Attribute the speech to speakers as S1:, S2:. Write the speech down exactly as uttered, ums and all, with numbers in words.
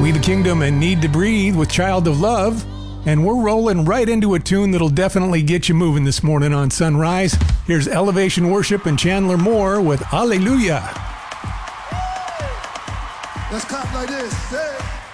S1: We the Kingdom and Need to Breathe with Child of Love. And we're rolling right into a tune that'll definitely get you moving this morning on Sunrise. Here's Elevation Worship and Chandler Moore with Hallelujah.
S2: Let's clap like this. Hey.